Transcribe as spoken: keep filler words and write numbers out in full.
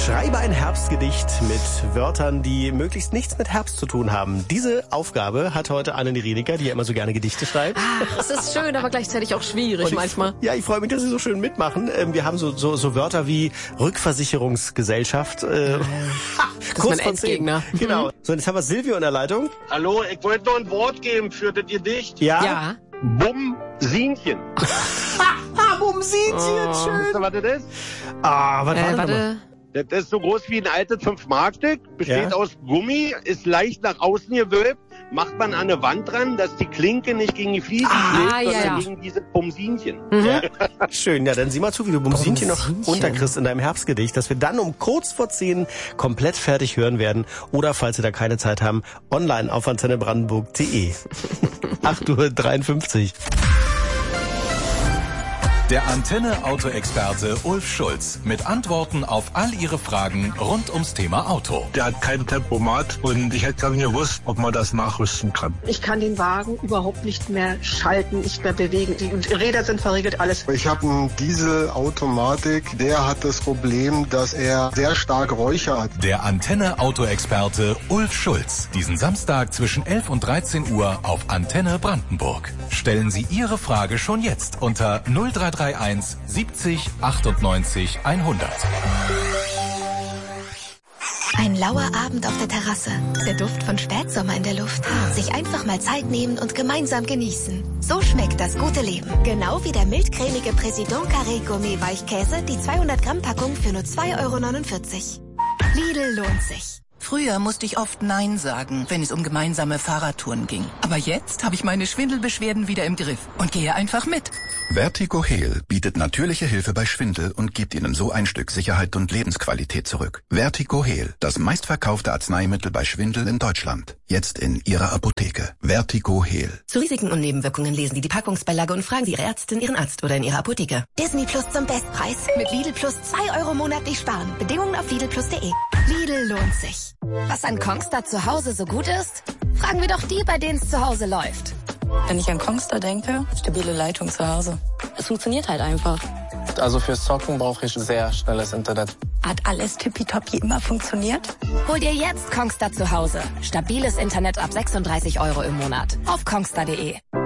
Schreibe ein Herbstgedicht mit Wörtern, die möglichst nichts mit Herbst zu tun haben. Diese Aufgabe hat heute Anne Rieniker, die ja immer so gerne Gedichte schreibt. Ach, es ist schön, aber gleichzeitig auch schwierig ich, manchmal. Ja, ich freue mich, dass Sie so schön mitmachen. Wir haben so, so, so Wörter wie Rückversicherungsgesellschaft. Äh, das ist mein Endgegner. Genau. So, und jetzt haben wir Silvio in der Leitung. Hallo, ich wollte noch ein Wort geben für das Gedicht. Ja? Ja. Bumsinchen. Bumsinchen, Oh. schön. Weißt du, was das ist? Ah, was war Äh, das warte. nochmal? Das ist so groß wie ein altes fünf Mark Stück, besteht Ja. aus Gummi, ist leicht nach außen gewölbt, macht man an eine Wand dran, dass die Klinke nicht gegen die Fliesen Ah, schlägt, ja, sondern ja. gegen diese Bumsinchen. Ja. Schön, ja, dann sieh mal zu, wie du Bumsinchen noch Bumsinchen. unterkriegst in deinem Herbstgedicht, dass wir dann um kurz vor zehn komplett fertig hören werden. Oder, falls Sie da keine Zeit haben, online auf antenne brandenburg punkt de. acht Uhr dreiundfünfzig. Der Antenne-Auto-Experte Ulf Schulz mit Antworten auf all Ihre Fragen rund ums Thema Auto. Der hat kein Tempomat und ich hätte gar nicht gewusst, ob man das nachrüsten kann. Ich kann den Wagen überhaupt nicht mehr schalten, nicht mehr bewegen. Die Räder sind verriegelt, alles. Ich habe einen Dieselautomatik, der hat das Problem, dass er sehr stark räuchert. Der Antenne-Auto-Experte Ulf Schulz. Diesen Samstag zwischen elf und dreizehn Uhr auf Antenne Brandenburg. Stellen Sie Ihre Frage schon jetzt unter null drei drei eins siebzig achtundneunzig hundert. Ein lauer Abend auf der Terrasse. Der Duft von Spätsommer in der Luft. Sich einfach mal Zeit nehmen und gemeinsam genießen. So schmeckt das gute Leben. Genau wie der mildcremige Président Carré Gourmet Weichkäse, die zweihundert Gramm Packung für nur zwei Euro neunundvierzig. Lidl lohnt sich. Früher musste ich oft Nein sagen, wenn es um gemeinsame Fahrradtouren ging. Aber jetzt habe ich meine Schwindelbeschwerden wieder im Griff und gehe einfach mit. Vertigo Heal bietet natürliche Hilfe bei Schwindel und gibt Ihnen so ein Stück Sicherheit und Lebensqualität zurück. Vertigo Heal, das meistverkaufte Arzneimittel bei Schwindel in Deutschland. Jetzt in Ihrer Apotheke. Vertigo Heal. Zu Risiken und Nebenwirkungen lesen Sie die Packungsbeilage und fragen Sie Ihre Ärztin, Ihren Arzt oder in Ihrer Apotheke. Disney Plus zum Bestpreis. Mit Lidl Plus zwei Euro monatlich sparen. Bedingungen auf lidl plus punkt de. Lidl lohnt sich. Was an Kongstar zu Hause so gut ist? Fragen wir doch die, bei denen es zu Hause läuft. Wenn ich an Kongstar denke, stabile Leitung zu Hause. Es funktioniert halt einfach. Also fürs Zocken brauche ich sehr schnelles Internet. Hat alles tippitoppi immer funktioniert? Hol dir jetzt Kongstar zu Hause. Stabiles Internet ab sechsunddreißig Euro im Monat. Auf kongstar punkt de.